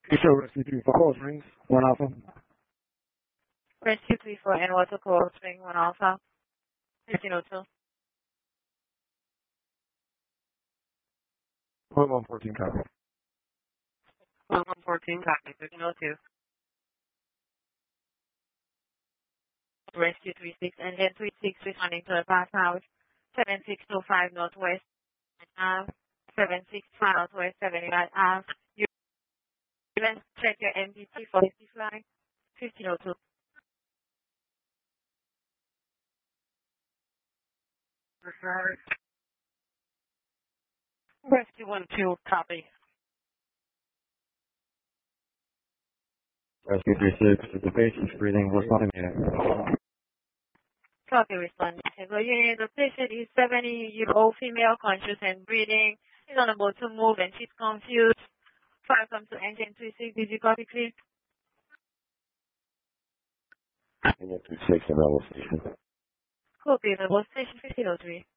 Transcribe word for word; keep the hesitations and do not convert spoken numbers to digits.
Show Rescue three four Cold Springs, one Alpha. Rescue three four and Water Cold Spring, one Alpha. fifteen oh two. one one fourteen copy. one one fourteen copy, fifteen oh two. Rescue three six, engine three six, responding to a pass house, seven six two five Northwest Ave, seven six five Northwest seventy-nine Ave. You can check your M P T for safety flag, fifteen oh two. Rescue one two, copy. Rescue three six, the patient's breathing, responding unit. Copy, responding. So unit, the patient is seventy-year-old female, conscious and breathing. She's unable to move and she's confused. Fire comes to engine three six, did you copy, please? Unit three six, available station. Copy, available station fifteen oh three.